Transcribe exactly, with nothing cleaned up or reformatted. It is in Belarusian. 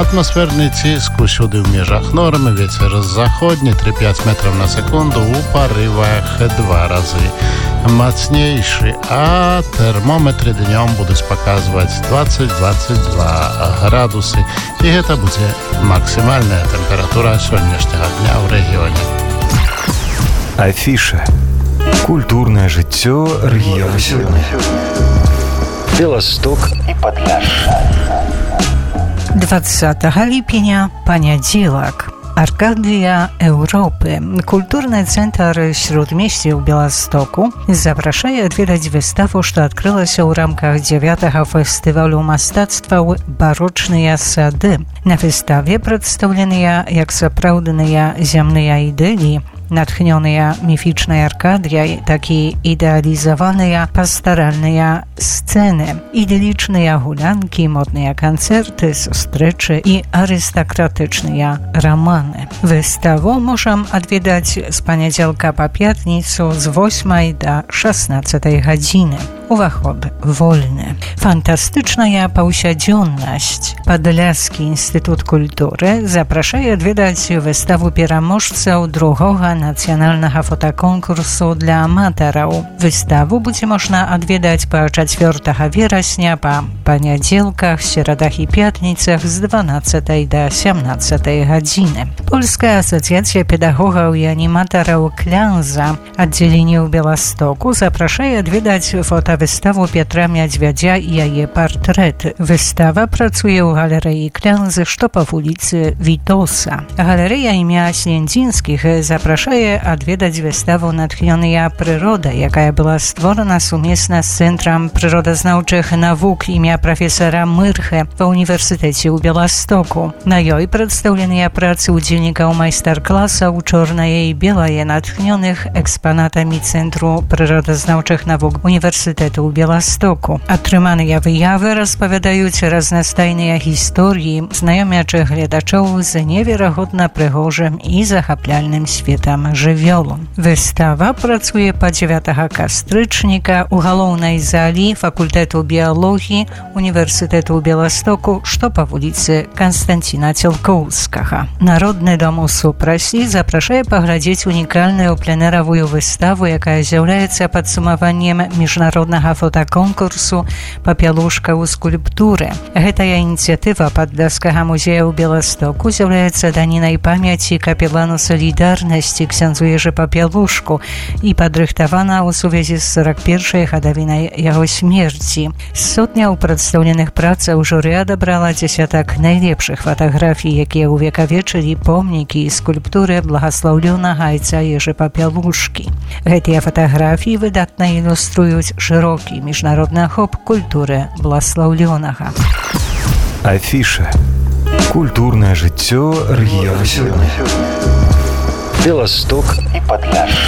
Атмосферный ціск усюди в межах норми, ветер заходний три-пять метров на секунду, у порывах два разы мощнейший, а термометры днем будут показывать двадцать-двадцать два градусы. И это будет максимальная температура сегодняшнего дня в регионе. Афіша. Культурное жыццё рэгіёна сёння. Беласток і Падляшша. двадцатого липня, понедельник. Аркадия Europy. Культурный центр Śródmieście в Беластоку запрашае адведаць выставу, што адкрылася ў рамках дзявятага фестывалю мастацтва «Барочныя сады». На выставе прадстаўленыя як сапраўдныя зямныя ідэлі, натхнёныя міфічнай Аркадыяй, так і ідэалізаваныя пастаральныя сцэны, ідылічныя гулянкі, модныя канцэрты, сустрэчы і арыстакратычныя раманы. Выставу можам адведаць з панядзелка па пятніцу з восьмай да шаснаццатай гадзіны. Уваход вольны. Фантастычная паўсядзённасць. Падляскі інстытут культуры запрашае адведаць выставу пераможцаў другога нацыянальнага фотаконкурсу для аматараў. Выставу будзе можна адведаць па чацвёртага верасня па панядзелках, серадах і пятніцах з дванаццатай да сямнаццатай гадзіны. Польская асацыяцыя педагогаў і аніматараў «Клянза» аддзяленне ў Беластоку запрашае адведаць фотавыставу Петра Мядзвядзя і яе партрэт. Выстава працуе ў галерэі «Клянзы», што па вуліцы Вітоса. Галерэя імя Слендзінскіх запрашае адведаць выставу «Натхнёная прырода», якая была створана сумесна з Цэнтрам прыродазнаўчых навук імя прафесара Мырхе ва ўніверсітэце ў Беластоку. На ёй прадстаўленыя працы удзельнікаў майстар-класаў «Чорнае і белае», натхнёных экспанатамі Цэнтру прыродазнаўчых навук універсітэту ў Беластоку. Атрыманыя выявы распавядаюць разнастайныя гісторыі, знаёмячы гледачоў з неверагодна прыгожым і захапляльным светам жывёл. Выстава працуе па дзевятага кастрычніка ў галоўнай залі факультэту біялогіі універсітэту ў Беластоку, што па вуліцы Канстанціна Цілкоўскага. Народны дом у Супрасе запрашае паглядзець унікальную пленэравую выставу, якая з'яўляецца падсумаваннем міжнароднага фотаконкурсу «Папялушка ў скульптуры». Гэтая ініцыятыва Падляскага музея ў Беластоку з'яўляецца данінай памяці капелану салідарнасці ксяндзу Ежы Папялушку і падрыхтавана ў сувязі з сорок першай гадавінай яго смерці. Сотняў прадстаўленых працаў журы адабрала дзесятак найлепшых фатаграфій, якія ўвекавечылі помнікі і скульптуры благаслаўлёнага айца Ежы Папялушкі. Гэтыя фатаграфіі выдатна ілюструюць шырокі міжнародны ахоп культуры благаслаўлёнага. Афіша. Культурное жыццё рэгіёна сёння. Беласток і Падляшша.